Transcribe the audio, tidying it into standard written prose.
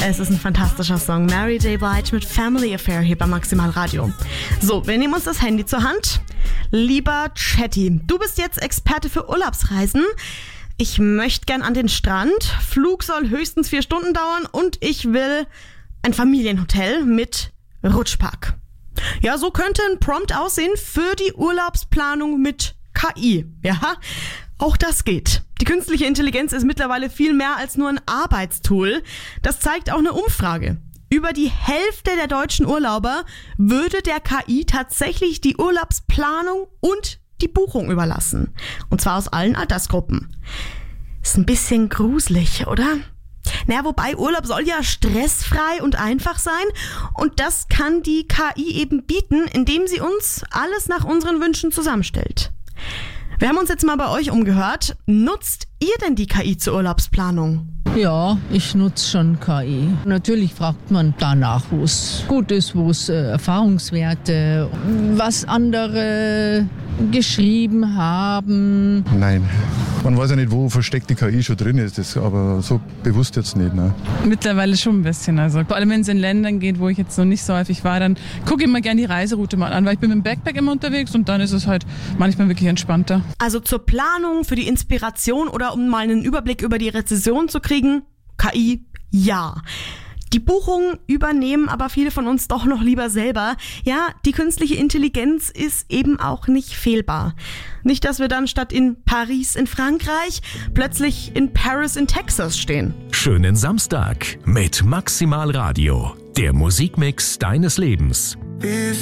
Es ist ein fantastischer Song. Mary J. Blige mit Family Affair hier bei Maximal Radio. So, wir nehmen uns das Handy zur Hand. Lieber Chatty, du bist jetzt Experte für Urlaubsreisen. Ich möchte gern an den Strand. Flug soll höchstens 4 Stunden dauern und ich will ein Familienhotel mit Rutschpark. Ja, so könnte ein Prompt aussehen für die Urlaubsplanung mit KI. Ja, auch das geht. Die künstliche Intelligenz ist mittlerweile viel mehr als nur ein Arbeitstool. Das zeigt auch eine Umfrage. Über die Hälfte der deutschen Urlauber würde der KI tatsächlich die Urlaubsplanung und die Buchung überlassen. Und zwar aus allen Altersgruppen. Ist ein bisschen gruselig, oder? Naja, wobei Urlaub soll ja stressfrei und einfach sein. Und das kann die KI eben bieten, indem sie uns alles nach unseren Wünschen zusammenstellt. Wir haben uns jetzt mal bei euch umgehört. Nutzt ihr denn die KI zur Urlaubsplanung? Ja, ich nutze schon KI. Natürlich fragt man danach, wo es gut ist, wo es Erfahrungswerte, was andere geschrieben haben. Nein, man weiß ja nicht, wo versteckte KI schon drin ist, aber so bewusst jetzt nicht. Ne? Mittlerweile schon ein bisschen. Also vor allem, wenn es in Ländern geht, wo ich jetzt noch nicht so häufig war, dann gucke ich immer gerne die Reiseroute mal an, weil ich bin mit dem Backpack immer unterwegs und dann ist es halt manchmal wirklich entspannter. Also zur Planung, für die Inspiration oder um mal einen Überblick über die Rezession zu kriegen, KI, ja. Die Buchungen übernehmen aber viele von uns doch noch lieber selber. Ja, die künstliche Intelligenz ist eben auch nicht fehlbar. Nicht, dass wir dann statt in Paris in Frankreich plötzlich in Paris in Texas stehen. Schönen Samstag mit Maximal Radio, der Musikmix deines Lebens.